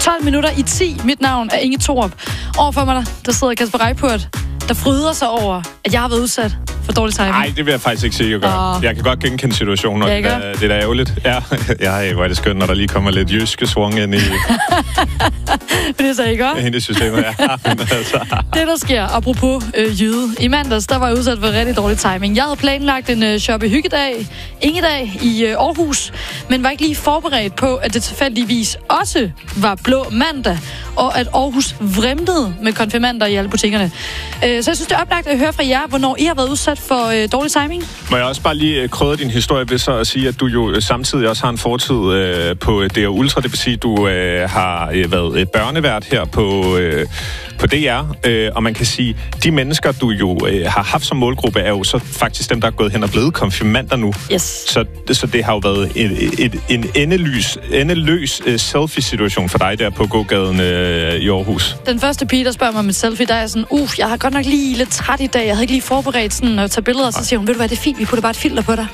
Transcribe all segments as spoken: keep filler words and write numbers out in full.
tolv minutter i ti. Mit navn er Inge Thorup. Overfor mig, der, der sidder Kasper Reippurt, der fryder sig over, at jeg har været udsat for dårlig timing. Nej, det vil jeg faktisk ikke sige, at gøre. Oh. Jeg kan godt genkende situationen, og det, er, det er da ærgerligt. Ja, ja, hvor er det skønt, når der lige kommer lidt jyske svung ind i... Men det er så ikke godt. Ind i systemet, ja. altså. Det, der sker, apropos øh, jyde. I mandags, der var jeg udsat for rigtig dårlig timing. Jeg havde planlagt en øh, shoppe-hyggedag, Ingedag i øh, Aarhus, men var ikke lige forberedt på, at det tilfældigvis også var blå mandag, og at Aarhus vrimtede med konfirmander i alle butikkerne. Øh, så jeg synes, det er oplagt at høre fra jer, hvornår I har været udsat for øh, dårlig timing. Må jeg også bare lige øh, krydre din historie ved så at sige, at du jo øh, samtidig også har en fortid øh, på D R Ultra. Det vil sige, at du øh, har øh, været øh, børnevært her på, øh, på D R. Øh, og man kan sige, de mennesker, du jo øh, har haft som målgruppe, er jo så faktisk dem, der er gået hen og blevet konfirmander nu. Yes. Så, så det har jo været et, et, en endeløs, endeløs øh, selfie-situation for dig der på gågaden øh, i Aarhus. Den første pige, der spørger mig om et selfie, der er sådan, uff, jeg har godt nok lige lidt træt i dag. Jeg havde ikke lige forberedt sådan at tage billeder, og så siger hun, ved du hvad, det er fint, vi putter bare et filter på dig.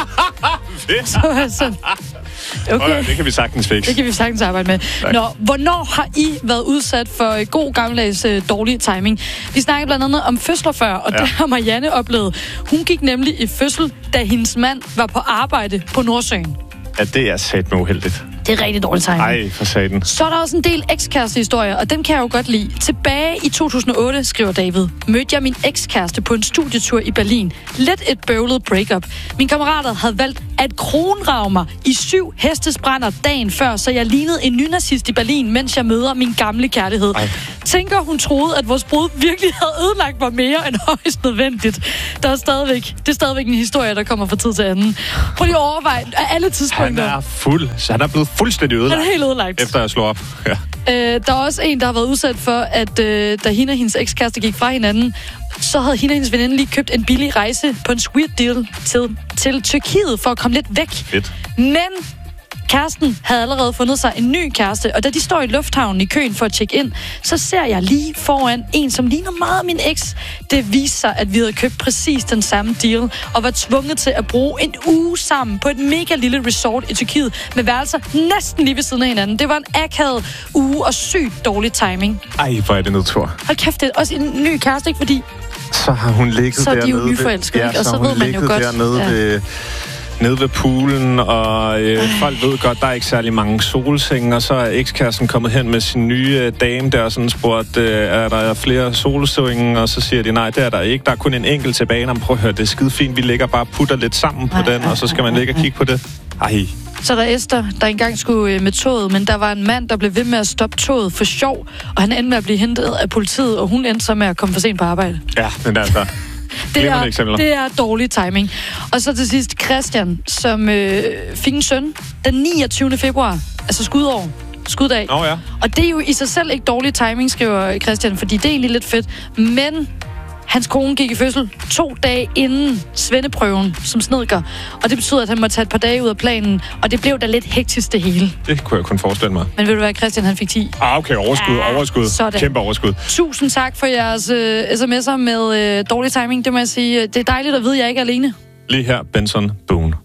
så er sådan, okay. Okay, det kan vi sagtens fikse. Det kan vi sagtens arbejde med. Tak. Nå, hvornår har I været udsat for god gammeldags øh, dårlig timing? Vi snakkede blandt andet om fødsler før, og ja. Det har Marianne oplevet. Hun gik nemlig i fødsel, da hendes mand var på arbejde på Nordsøen. Ja, det er satme uheldigt. Det er rigtig dårligt timing. Ej, for satan. Så er der også en del ekskæreste-historier, og dem kan jeg jo godt lide. Tilbage i to tusind og otte, skriver David, mødte jeg min ekskæreste på en studietur i Berlin. Lidt et bøvlet breakup. Mine kammerater havde valgt at kronrage mig i syv hestesbrænder dagen før, så jeg lignede en nynazist i Berlin, mens jeg møder min gamle kærlighed. Ej. Tænker, hun troede, at vores brud virkelig havde ødelagt mig mere end højst nødvendigt. Der er stadigvæk, det er stadigvæk en historie, der kommer fra tid til anden. Prøv lige at overveje af alle tidspunkter. Han er fuld. Så han er blevet fuldstændig ødelagt. Han er helt ødelagt. Efter jeg slår op. Ja. Øh, der er også en, der har været udsat for, at øh, da hende og hendes ekskæreste gik fra hinanden, så havde hende og hendes veninde lige købt en billig rejse på en sweet deal til, til Tyrkiet for at komme lidt væk. Fedt. Men kæresten havde allerede fundet sig en ny kæreste, og da de står i lufthavnen i køen for at tjekke ind, så ser jeg lige foran en, som ligner meget min eks. Det viste sig, at vi havde købt præcis den samme deal, og var tvunget til at bruge en uge sammen på et mega lille resort i Tyrkiet, med værelser næsten lige ved siden af hinanden. Det var en akavet uge og sygt dårlig timing. Ej, hvor er det nedtur. Hold kæft, det er også en ny kæreste, ikke fordi... Så har hun ligget så dernede. Så er de jo nyforelskede, ja, og så, så ved man jo godt... Dernede ja. ved, nede ved poolen, og øh, folk ved godt, der er ikke særlig mange solsenge, og så er ekskæresten kommet hen med sin nye øh, dame, der sådan spurgt, øh, er der flere solsenge, og så siger de, nej, det er der ikke. Der er kun en enkelt tilbage, og prøv at høre, det er skide fint, vi ligger bare og putter lidt sammen på ej, den, ej, og så skal man ligge og kigge på det. Ej. Så er der Esther, der engang skulle med toget, men der var en mand, der blev ved med at stoppe toget for sjov, og han endte med at blive hentet af politiet, og hun endte så med at komme for sent på arbejde. Ja, den der der. Det er, det er dårlig timing. Og så til sidst Christian, som øh, fik en søn den niogtyvende februar, altså skudår, skuddag. Oh, ja. Og det er jo i sig selv ikke dårlig timing, skriver Christian, fordi det er egentlig lidt fedt. Men hans kone gik i fødsel to dage inden svendeprøven som snedker. Og det betyder, at han må tage et par dage ud af planen. Og det blev da lidt hektisk det hele. Det kunne jeg kun forestille mig. Men ved du hvad, Christian han fik ti? Ah, okay, overskud, ja, overskud. Sådan. Kæmpe overskud. Tusind tak for jeres øh, sms'er med øh, dårlig timing. Det må jeg sige. Det er dejligt at vide, at jeg ikke er alene. Lige her, Benson Boone.